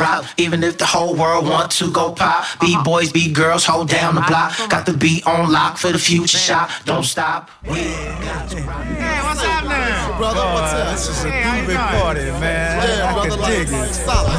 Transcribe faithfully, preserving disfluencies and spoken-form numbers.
rock. Even if the whole world want to go pop. B-boys, B-girls, hold down the block. Got the beat on lock for the future shot. Don't stop. We got to rock. Hey, what's up now? Brother, what's up? This is a Hey, how you groovy doing? party, man. Yeah, I brother, can like, dig it. solid.